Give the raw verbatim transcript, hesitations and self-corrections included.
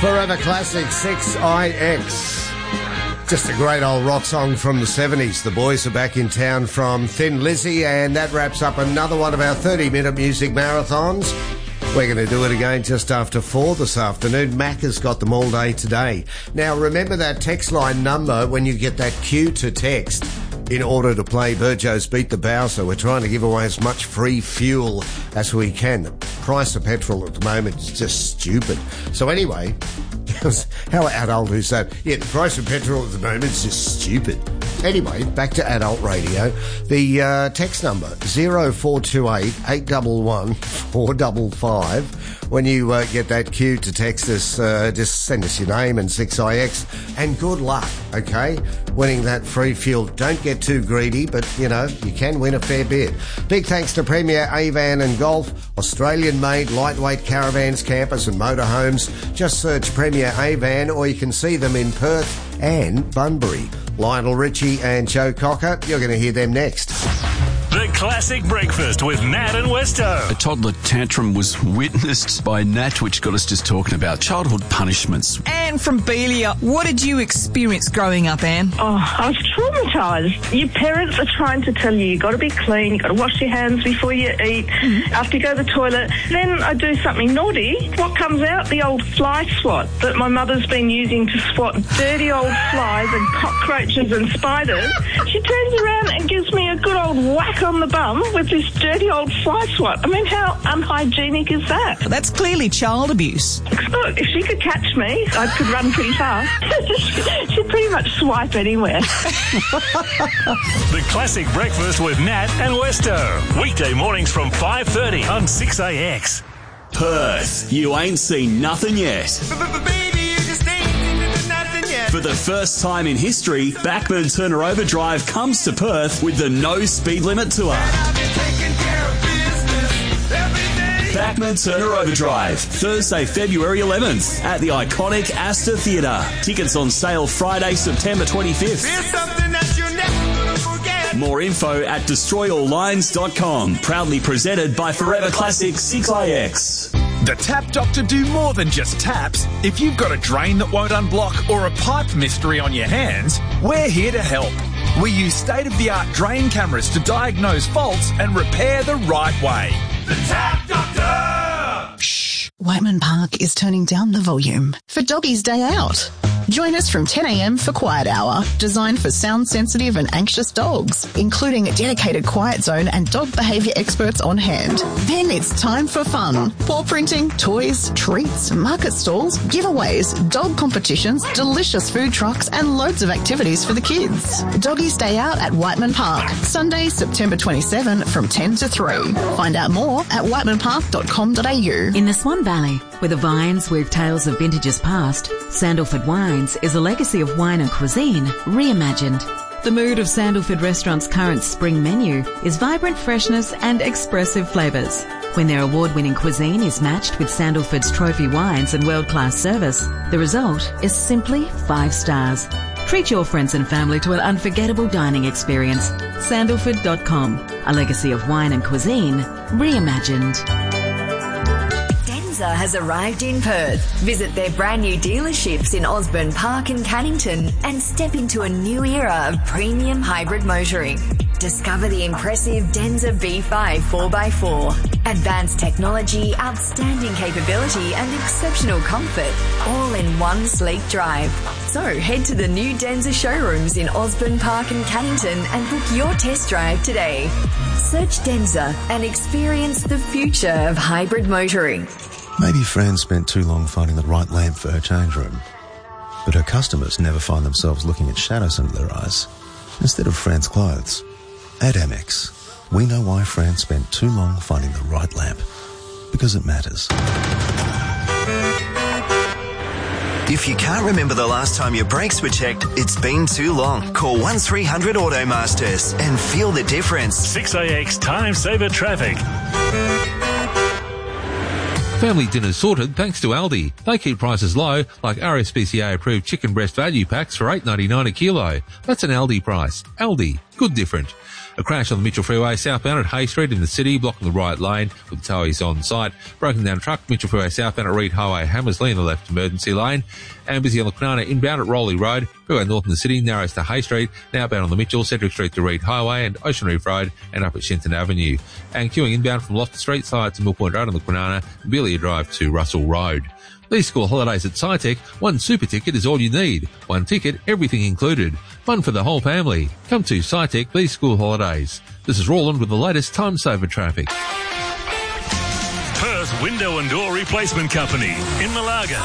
Forever Classic six I X. Just a great old rock song from the seventies. The Boys are back in town from Thin Lizzy, and that wraps up another one of our thirty-minute music marathons. We're going to do it again just after four this afternoon. Mac has got them all day today. Now, remember that text line number when you get that cue to text in order to play Burjo's Beat the Bowser. We're trying to give away as much free fuel as we can. The price of petrol at the moment is just stupid. So anyway, how adult is that? Yeah, the price of petrol at the moment is just stupid. Anyway, back to adult radio. The uh, text number, zero four two eight, eight one one, four five five. When you uh, get that cue to text us, uh, just send us your name and six I X, and good luck, okay, winning that free fuel. Don't get too greedy, but, you know, you can win a fair bit. Big thanks to Premier Avan and Golf, Australian-made lightweight caravans, campers and motorhomes. Just search Premier Avan, or you can see them in Perth and Bunbury. Lionel Richie and Joe Cocker, you're going to hear them next. The Classic Breakfast with Nat and Westo. A toddler tantrum was witnessed by Nat, which got us just talking about childhood punishments. Anne from Belia, what did you experience growing up, Anne? Oh, I was traumatised. Your parents are trying to tell you you've got to be clean, you've got to wash your hands before you eat, mm-hmm. after you go to the toilet. Then I do something naughty. What comes out? The old fly swat that my mother's been using to swat dirty old flies and cockroaches and spiders. She turns around and gives me a good old whack on the bum with this dirty old fly swat. I mean, how unhygienic is that? That's clearly child abuse. Look, if she could catch me, I could run pretty fast. She'd pretty much swipe anywhere. The Classic Breakfast with Nat and Westo. Weekday mornings from five thirty on six A X. Perth, you ain't seen nothing yet. For the first time in history, Bachman Turner Overdrive comes to Perth with the No Speed Limit Tour. Bachman Turner Overdrive, Thursday, February eleventh at the iconic Astor Theatre. Tickets on sale Friday, September twenty-fifth. More info at destroy all lines dot com. Proudly presented by Forever Classic six I X. The Tap Doctor do more than just taps. If you've got a drain that won't unblock or a pipe mystery on your hands, we're here to help. We use state-of-the-art drain cameras to diagnose faults and repair the right way. The Tap Doctor! Shh. Whiteman Park is turning down the volume for Doggy's Day Out. Join us from ten a.m. for Quiet Hour, designed for sound-sensitive and anxious dogs, including a dedicated quiet zone and dog behaviour experts on hand. Then it's time for fun. Paw printing, toys, treats, market stalls, giveaways, dog competitions, delicious food trucks and loads of activities for the kids. Doggies Day Out at Whiteman Park, Sunday, September twenty-seventh from ten to three. Find out more at whiteman park dot com dot a u. In the Swan Valley, where the vines weave tales of vintages past, Sandalford Wines is a legacy of wine and cuisine reimagined. The mood of Sandalford Restaurant's current spring menu is vibrant freshness and expressive flavours. When their award-winning cuisine is matched with Sandalford's trophy wines and world-class service, the result is simply five stars. Treat your friends and family to an unforgettable dining experience. Sandalford dot com, a legacy of wine and cuisine reimagined. Has arrived in Perth. Visit their brand new dealerships in Osborne Park and Cannington and step into a new era of premium hybrid motoring. Discover the impressive Denza B five four by four. Advanced technology, outstanding capability and exceptional comfort, all in one sleek drive. So head to the new Denza showrooms in Osborne Park and Cannington and book your test drive today. Search Denza and experience the future of hybrid motoring. Maybe Fran spent too long finding the right lamp for her change room. But her customers never find themselves looking at shadows under their eyes instead of Fran's clothes. At Amex, we know why Fran spent too long finding the right lamp. Because it matters. If you can't remember the last time your brakes were checked, it's been too long. Call one three hundred Automasters and feel the difference. six A X Time Saver Traffic. Family dinner sorted thanks to Aldi. They keep prices low, like R S P C A approved chicken breast value packs for eight ninety-nine a kilo. That's an Aldi price. Aldi. Good different. A crash on the Mitchell Freeway southbound at Hay Street in the city, blocking the right lane with towies on site. Broken down truck, Mitchell Freeway southbound at Reed Highway, Hammersley in the left emergency lane. And busy on the Kwinana inbound at Rowley Road. Freeway north in the city, narrows to Hay Street. Now outbound on the Mitchell, Cedric Street to Reed Highway and Ocean Reef Road and up at Shenton Avenue. And queuing inbound from Loftus Street, side to Mill Point Road on the Kwinana, Belia Drive to Russell Road. These school holidays at SciTech, one super ticket is all you need. One ticket, everything included. Fun for the whole family. Come to SciTech these school holidays. This is Roland with the latest time saver traffic. Perth Window and Door Replacement Company in Malaga.